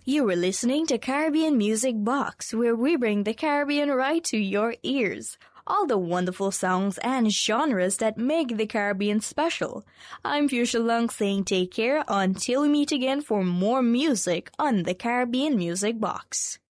You were listening to Caribbean Music Box, where we bring the Caribbean right to your ears. All the wonderful songs and genres that make the Caribbean special. I'm Fuchsia Lung saying take care until we meet again for more music on the Caribbean Music Box.